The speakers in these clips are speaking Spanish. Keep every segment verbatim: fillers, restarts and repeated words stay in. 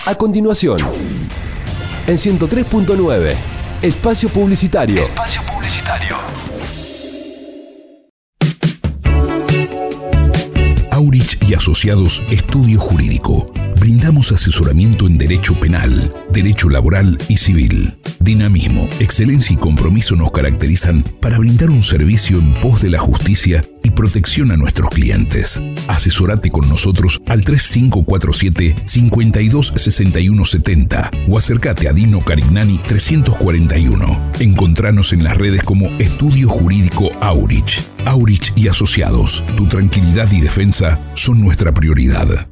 A continuación, en ciento tres punto nueve, Espacio Publicitario. Espacio Publicitario. Aurich y Asociados Estudio Jurídico. Brindamos asesoramiento en Derecho Penal, Derecho Laboral y Civil. Dinamismo, excelencia y compromiso nos caracterizan para brindar un servicio en pos de la justicia y protección a nuestros clientes. Asesorate con nosotros al tres cinco cuatro siete, cinco dos seis uno siete cero o acércate a Dino Carignani trescientos cuarenta y uno. Encontranos en las redes como Estudio Jurídico Aurich. Aurich y Asociados, tu tranquilidad y defensa son nuestra prioridad.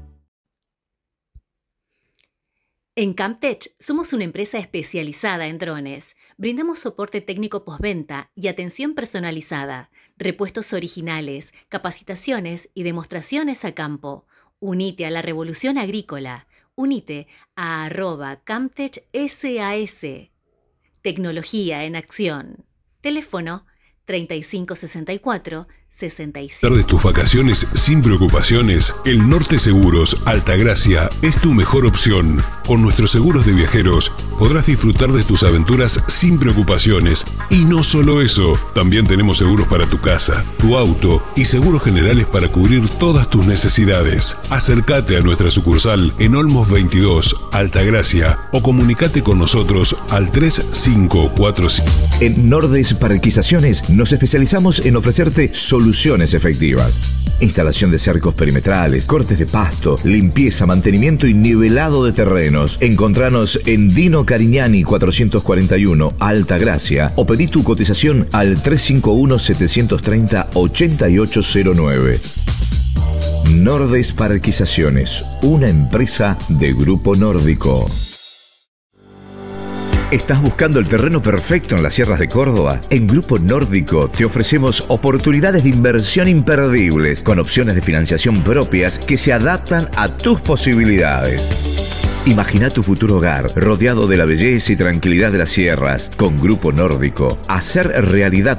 En Camtech somos una empresa especializada en drones. Brindamos soporte técnico postventa y atención personalizada, repuestos originales, capacitaciones y demostraciones a campo. Unite a la revolución agrícola. Unite a arroba Camtech S A S. Tecnología en acción. Teléfono treinta y cinco sesenta y cuatro, sesenta y seis. Tardes tus vacaciones sin preocupaciones. El Norte Seguros Altagracia es tu mejor opción. Con nuestros seguros de viajeros podrás disfrutar de tus aventuras sin preocupaciones. Y no solo eso, también tenemos seguros para tu casa, tu auto y seguros generales para cubrir todas tus necesidades. Acércate a nuestra sucursal en Olmos veintidós, Altagracia, o comunicate con nosotros al tres cinco cuatro cinco. En Nordes Parquizaciones nos especializamos en ofrecerte soluciones efectivas. Instalación de cercos perimetrales, cortes de pasto, limpieza, mantenimiento y nivelado de terrenos. Encontranos en Dino Carignani cuatrocientos cuarenta y uno, Altagracia, o pedí tu cotización al tres cinco uno, siete tres cero, ocho ocho cero nueve. Nordes Parquizaciones, una empresa de Grupo Nórdico. ¿Estás buscando el terreno perfecto en las sierras de Córdoba? En Grupo Nórdico te ofrecemos oportunidades de inversión imperdibles con opciones de financiación propias que se adaptan a tus posibilidades. Imagina tu futuro hogar rodeado de la belleza y tranquilidad de las sierras. Con Grupo Nórdico, hacer realidad